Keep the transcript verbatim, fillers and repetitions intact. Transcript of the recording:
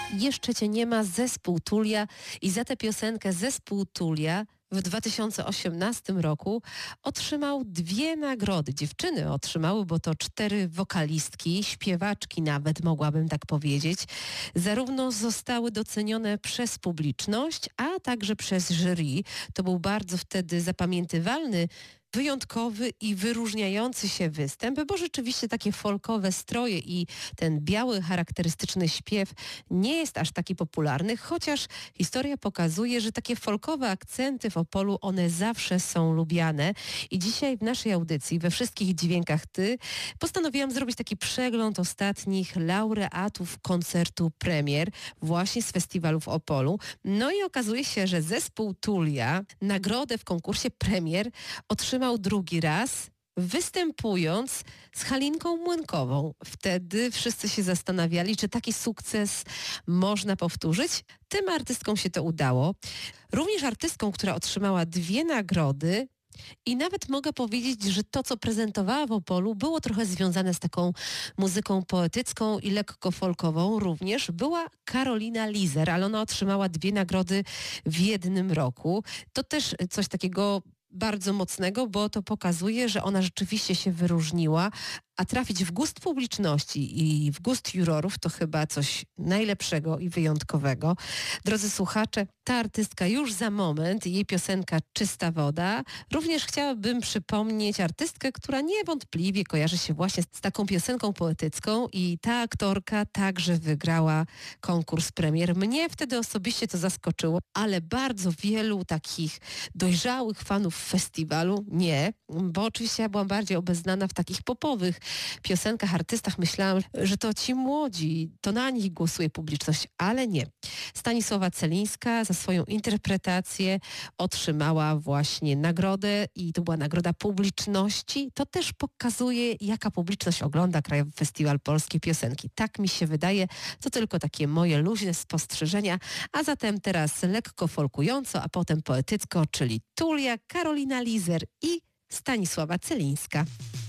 Jeszcze Cię nie ma, zespół Tulia, i za tę piosenkę zespół Tulia w dwa tysiące osiemnastym roku otrzymał dwie nagrody. Dziewczyny otrzymały, bo to cztery wokalistki, śpiewaczki nawet, mogłabym tak powiedzieć. Zarówno zostały docenione przez publiczność, a także przez jury. To był bardzo wtedy zapamiętywalny, wyjątkowy i wyróżniający się występ, bo rzeczywiście takie folkowe stroje i ten biały, charakterystyczny śpiew nie jest aż taki popularny, chociaż historia pokazuje, że takie folkowe akcenty w Opolu, one zawsze są lubiane. I dzisiaj w naszej audycji, we wszystkich dźwiękach Ty, postanowiłam zrobić taki przegląd ostatnich laureatów koncertu premier właśnie z festiwalu w Opolu. No i okazuje się, że zespół Tulia nagrodę w konkursie premier otrzymał drugi raz, występując z Halinką Młynkową. Wtedy wszyscy się zastanawiali, czy taki sukces można powtórzyć. Tym artystkom się to udało. Również artystką, która otrzymała dwie nagrody, i nawet mogę powiedzieć, że to, co prezentowała w Opolu, było trochę związane z taką muzyką poetycką i lekko folkową. Również była Karolina Lizer, ale ona otrzymała dwie nagrody w jednym roku. To też coś takiego bardzo mocnego, bo to pokazuje, że ona rzeczywiście się wyróżniła, a trafić w gust publiczności i w gust jurorów to chyba coś najlepszego i wyjątkowego. Drodzy słuchacze, ta artystka już za moment, jej piosenka Czysta woda. Również chciałabym przypomnieć artystkę, która niewątpliwie kojarzy się właśnie z taką piosenką poetycką, i ta aktorka także wygrała konkurs premier. Mnie wtedy osobiście to zaskoczyło, ale bardzo wielu takich dojrzałych fanów festiwalu nie, bo oczywiście ja byłam bardziej obeznana w takich popowych piosenkach, artystach. Myślałam, że to ci młodzi, to na nich głosuje publiczność, ale nie. Stanisława Celińska za swoją interpretację otrzymała właśnie nagrodę i to była nagroda publiczności. To też pokazuje, jaka publiczność ogląda Krajowy Festiwal Polskiej Piosenki. Tak mi się wydaje, to tylko takie moje luźne spostrzeżenia, a zatem teraz lekko folkująco, a potem poetycko, czyli Tulia, Karolina Lizer i Stanisława Celińska.